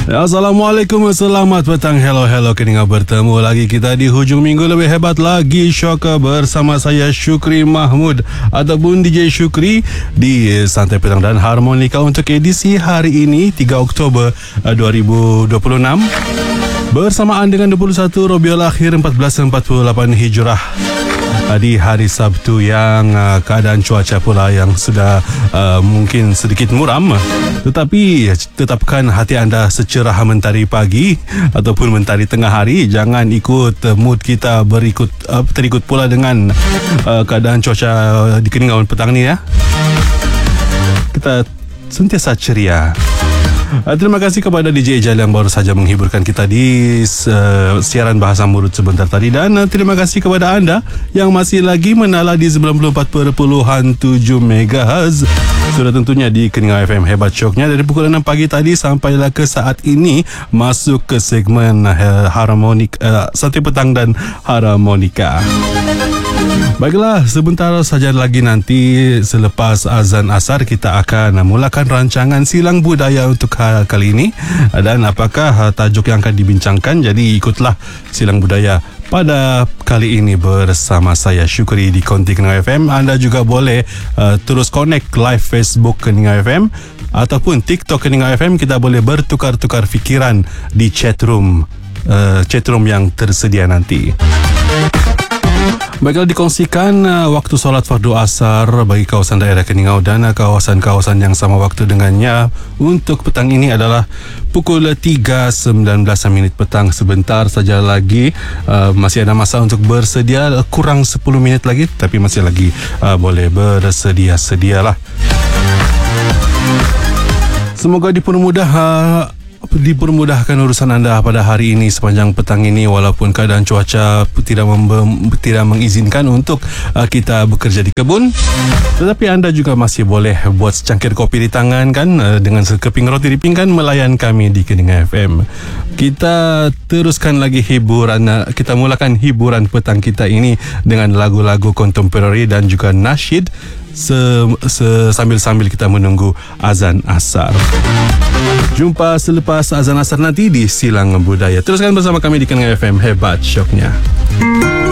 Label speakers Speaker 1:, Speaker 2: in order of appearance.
Speaker 1: Assalamualaikum, selamat petang. Hello Keninga, bertemu lagi kita di hujung minggu lebih hebat lagi. Syok bersama saya Syukri Mahmud ataupun DJ Syukri di Santai Petang dan Harmonika untuk edisi hari ini 3 Oktober 2026 bersamaan dengan 21 Rabiul Akhir 1448 Hijrah di hari Sabtu yang keadaan cuaca pula yang sudah mungkin sedikit muram, tetapi tetapkan hati anda secerah mentari pagi ataupun mentari tengah hari. Jangan ikut mood kita terikut pula dengan keadaan cuaca di Keningau petang ni ya. Kita sentiasa ceria. Terima kasih kepada DJ Ijal yang baru saja menghiburkan kita di siaran Bahasa Murut sebentar tadi. Dan terima kasih kepada anda yang masih lagi menala di 94.7 MHz. Sudah tentunya di Keningau FM Hebat Syoknya dari pukul 6 pagi tadi sampailah ke saat ini masuk ke segmen Santai Petang dan Harmonika. Baiklah, sebentar saja lagi nanti selepas azan asar kita akan mulakan rancangan Silang Budaya untuk kali ini. Dan apakah tajuk yang akan dibincangkan? Jadi ikutlah Silang Budaya pada kali ini bersama saya Syukri di Konti Keningau FM. Anda juga boleh terus connect live Facebook Keningau FM ataupun TikTok Keningau FM. Kita boleh bertukar-tukar fikiran di chatroom yang tersedia nanti. Baiklah, dikongsikan waktu solat fardu asar bagi kawasan daerah Keningau dan kawasan-kawasan yang sama waktu dengannya untuk petang ini adalah pukul 3.19 petang. Sebentar saja lagi, masih ada masa untuk bersedia, kurang 10 minit lagi, tapi masih lagi boleh bersedia-sedialah. Semoga dipermudahkan urusan anda pada hari ini sepanjang petang ini, walaupun keadaan cuaca tidak mengizinkan untuk kita bekerja di kebun, tetapi anda juga masih boleh buat secangkir kopi di tangan kan, dengan sekeping roti di pinggan, melayan kami di Keningau FM. Kita teruskan lagi hiburan, kita mulakan hiburan petang kita ini dengan lagu-lagu kontemporari dan juga nasyid sambil kita menunggu azan asar. Jumpa selepas azan asar nanti di Silang Budaya. Teruskan bersama kami di Keningau FM Hebat Syoknya.